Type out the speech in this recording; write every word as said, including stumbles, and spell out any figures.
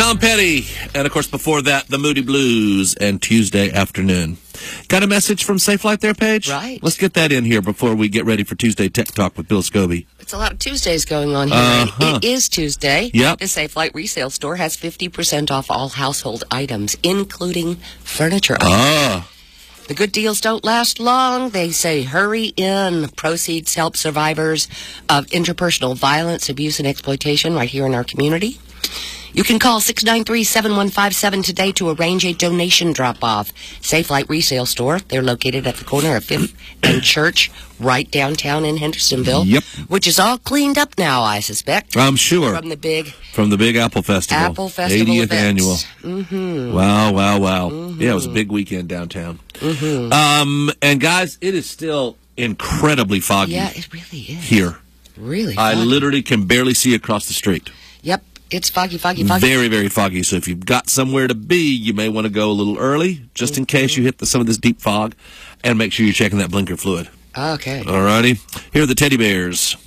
Tom Petty, and of course before that, the Moody Blues and Tuesday Afternoon. Got a message from Safe Flight there, Paige? Right. Let's get that in here before we get ready for Tuesday Tech Talk with Bill Scobie. It's a lot of Tuesdays going on here. Uh-huh. It is Tuesday. Yep. The Safe Flight Resale Store has fifty percent off all household items, including furniture. Ah. The good deals don't last long. They say hurry in. Proceeds help survivors of interpersonal violence, abuse, and exploitation right here in our community. You can call six nine three, seven one five seven today to arrange a donation drop-off. Safe Flight Resale Store. They're located at the corner of fifth and Church, right downtown in Hendersonville. Yep. Which is all cleaned up now, I suspect. I'm sure. From the big... From the big Apple Festival. Apple Festival eightieth event. annual. Mm-hmm. Wow, wow, wow. Mm-hmm. Yeah, it was a big weekend downtown. Mm-hmm. Um, and guys, it is still incredibly foggy. Yeah, it really is. Here. Really I foggy. literally can barely see across the street. Yep. It's foggy, foggy, foggy. Very, very foggy. So if you've got somewhere to be, you may want to go a little early, just mm-hmm. in case you hit the, some of this deep fog, and make sure you're checking that blinker fluid. Okay. All righty. Here are the Teddy Bears.